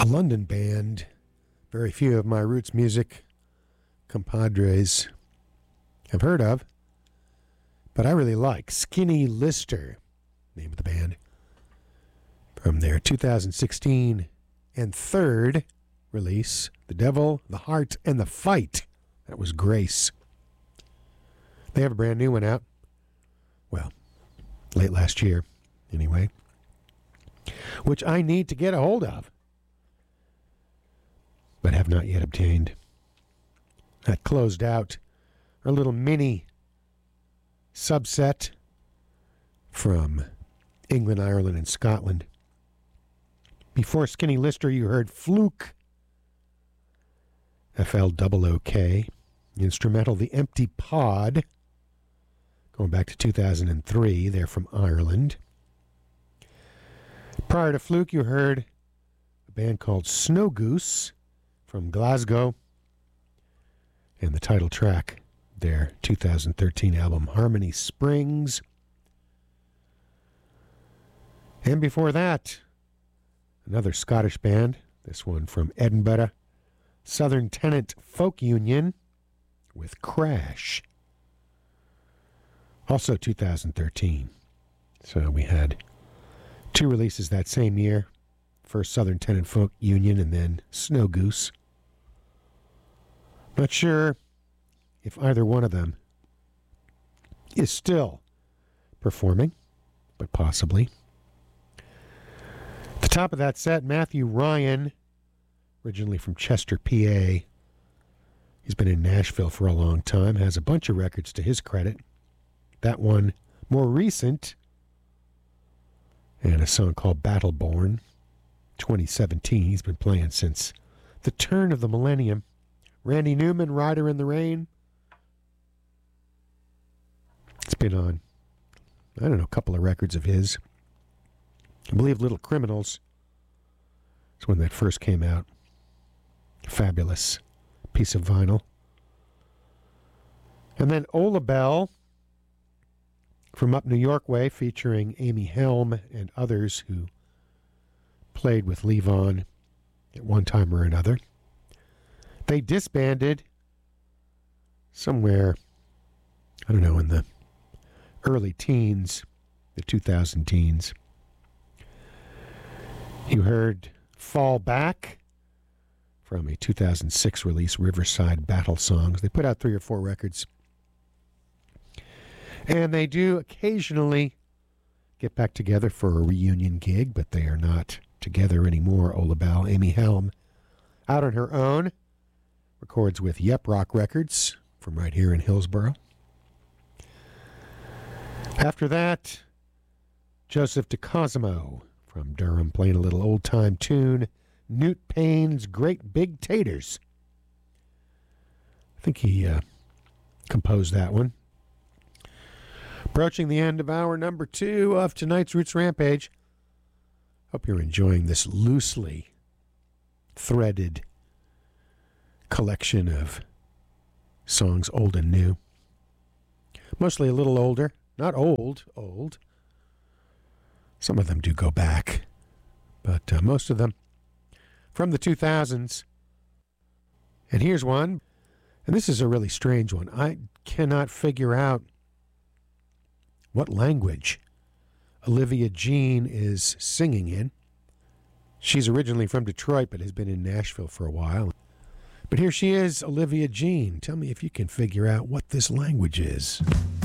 A London band, very few of my roots music compadres have heard of, but I really like. Skinny Lister, name of the band, from their 2016 and third release, The Devil, the Heart, and the Fight. That was Grace. They have a brand new one out. Well, late last year, anyway, which I need to get a hold of, but have not yet obtained. That closed out our little mini subset from England, Ireland, and Scotland. Before Skinny Lister, you heard Fluke, F-L-O-O-K, instrumental The Empty Pod, going back to 2003. They're from Ireland. Prior to Fluke, you heard a band called Snow Goose from Glasgow, and the title track, their 2013 album, Harmony Springs. And before that, another Scottish band, this one from Edinburgh, Southern Tenant Folk Union with Crash. Also 2013. So we had two releases that same year. First Southern Tenant Folk Union and then Snow Goose. Not sure if either one of them is still performing, but possibly. At the top of that set, Matthew Ryan, originally from Chester, PA. He's been in Nashville for a long time, has a bunch of records to his credit. That one more recent, and a song called Battleborn, 2017. He's been playing since the turn of the millennium. Randy Newman, Rider in the Rain. It's been on, I don't know, a couple of records of his. I believe Little Criminals is when that first came out. Fabulous piece of vinyl. And then Ola Bell from Up New York Way, featuring Amy Helm and others who played with Levon at one time or another. They disbanded somewhere, I don't know, in the early teens, the 2000 teens. You heard Fall Back from a 2006 release, Riverside Battle Songs. They put out 3 or 4 records. And they do occasionally get back together for a reunion gig, but they are not together anymore. Ola Bell, Amy Helm, out on her own, records with Yep Rock Records from right here in Hillsboro. After that, Joseph DeCosimo from Durham, playing a little old-time tune, Newt Payne's Great Big Taters. I think he composed that one. Approaching the end of hour number 2 of tonight's Roots Rampage. Hope you're enjoying this loosely threaded collection of songs, old and new. Mostly a little older. Not old. Some of them do go back, but most of them from the 2000s. And here's one, and this is a really strange one. I cannot figure out what language Olivia Jean is singing in. She's originally from Detroit, but has been in Nashville for a while. But here she is, Olivia Jean. Tell me if you can figure out what this language is.